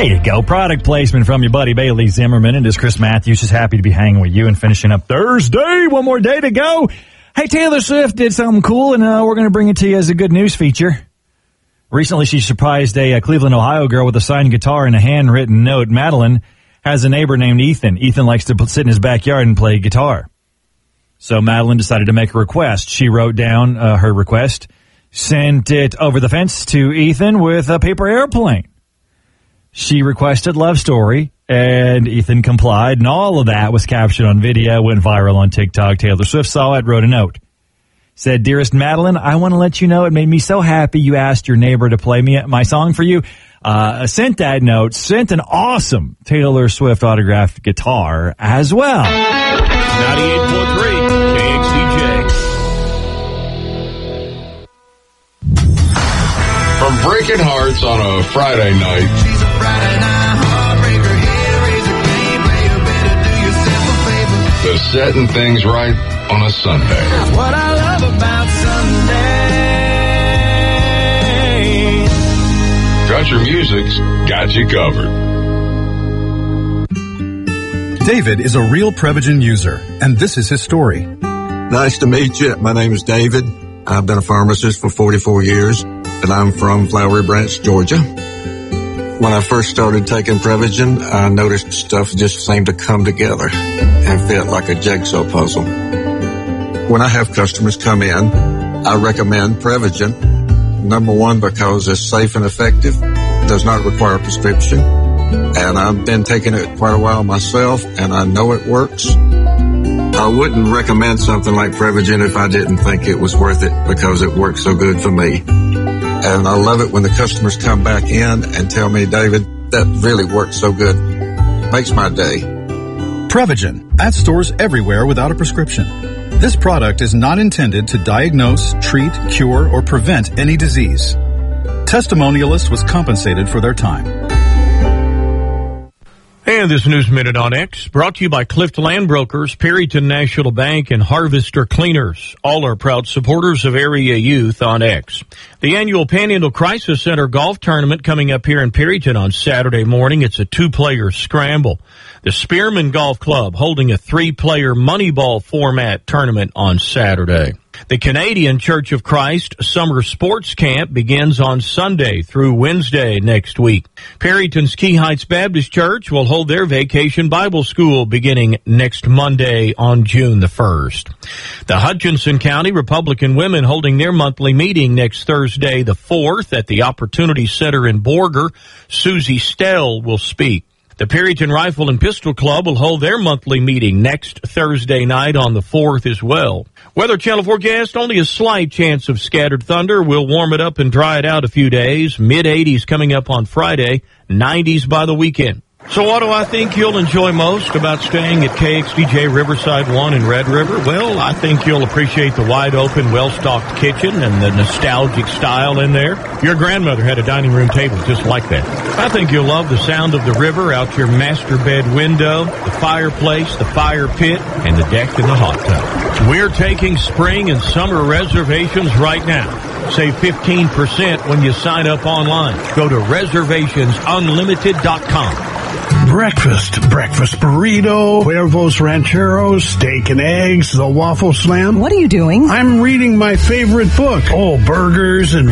There you go. Product placement from your buddy Bailey Zimmerman. And as Chris Matthews is happy to be hanging with you and finishing up Thursday. One more day to go. Hey, Taylor Swift did something cool, and we're going to bring it to you as a good news feature. Recently, she surprised a Cleveland, Ohio girl with a signed guitar and a handwritten note. Madeline has a neighbor named Ethan. Ethan likes to sit in his backyard and play guitar. So Madeline decided to make a request. She wrote down her request, sent it over the fence to Ethan with a paper airplane. She requested Love Story, and Ethan complied, and all of that was captured on video, went viral on TikTok. Taylor Swift saw it, wrote a note. Said, "Dearest Madeline, I want to let you know it made me so happy you asked your neighbor to play my song for you." Sent that note, sent an awesome Taylor Swift autographed guitar as well. 98.3 KXCJ. From Breaking Hearts on a Friday night. She's a Friday night heartbreaker. Here, raise your game, player, better do yourself a favor. To setting things right on a Sunday. That's what I love about Sunday. Country music's got you covered. David is a real Prevagen user, and this is his story. Nice to meet you. My name is David. I've been a pharmacist for 44 years, and I'm from Flowery Branch, Georgia. When I first started taking Prevagen, I noticed stuff just seemed to come together and fit like a jigsaw puzzle. When I have customers come in, I recommend Prevagen. Number one, because it's safe and effective, does not require a prescription, and I've been taking it quite a while myself, and I know it works. I wouldn't recommend something like Prevagen if I didn't think it was worth it, because it works so good for me. And I love it when the customers come back in and tell me, "David, that really works so good." Makes my day. Prevagen, at stores everywhere without a prescription. This product is not intended to diagnose, treat, cure, or prevent any disease. Testimonialist was compensated for their time. And this News Minute on X, brought to you by Clift Land Brokers, Perryton National Bank, and Harvester Cleaners. All are proud supporters of area youth on X. The annual Panhandle Crisis Center golf tournament coming up here in Perryton on Saturday morning. It's a 2-player scramble. The Spearman Golf Club holding a 3-player Moneyball format tournament on Saturday. The Canadian Church of Christ Summer Sports Camp begins on Sunday through Wednesday next week. Perryton's Key Heights Baptist Church will hold their Vacation Bible School beginning next Monday on June the 1st. The Hutchinson County Republican Women holding their monthly meeting next Thursday the 4th at the Opportunity Center in Borger. Susie Stell will speak. The Perryton Rifle and Pistol Club will hold their monthly meeting next Thursday night on the 4th as well. Weather Channel forecast, only a slight chance of scattered thunder. We'll warm it up and dry it out a few days. Mid-80s coming up on Friday, 90s by the weekend. So what do I think you'll enjoy most about staying at KXDJ Riverside 1 in Red River? Well, I think you'll appreciate the wide-open, well-stocked kitchen and the nostalgic style in there. Your grandmother had a dining room table just like that. I think you'll love the sound of the river out your master bed window, the fireplace, the fire pit, and the deck and the hot tub. We're taking spring and summer reservations right now. Save 15% when you sign up online. Go to reservationsunlimited.com. Breakfast burrito, Cuervo's Rancheros, steak and eggs, the Waffle Slam. What are you doing? I'm reading my favorite book. Oh, burgers and